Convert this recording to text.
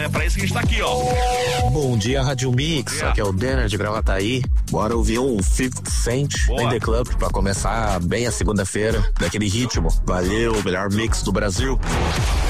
É pra isso que a gente tá aqui, ó. Bom dia, Rádio Mix. Aqui é o Denner de Gravataí. Bora ouvir um 50 Cent em The Club pra começar bem a segunda-feira, daquele ritmo. Valeu, melhor mix do Brasil.